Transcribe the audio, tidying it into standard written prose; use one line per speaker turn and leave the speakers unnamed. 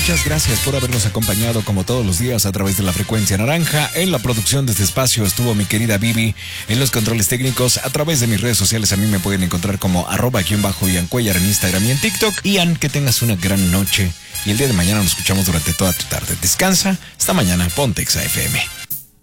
muchas gracias por habernos acompañado como todos los días a través de la frecuencia naranja. En la producción de este espacio estuvo mi querida Vivi. En los controles técnicos, a través de mis redes sociales, a mí me pueden encontrar como @Ian Cuellar en Instagram y en TikTok. Ian, que tengas una gran noche. Y el día de mañana nos escuchamos durante toda tu tarde. Descansa. Hasta mañana. Ponte Exa FM.